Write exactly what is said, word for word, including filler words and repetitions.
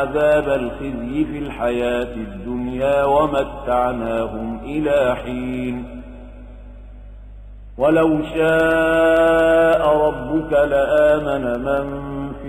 عذاب الخزي في الحياة الدنيا ومتعناهم إلى حين ولو شاء ربك لآمن من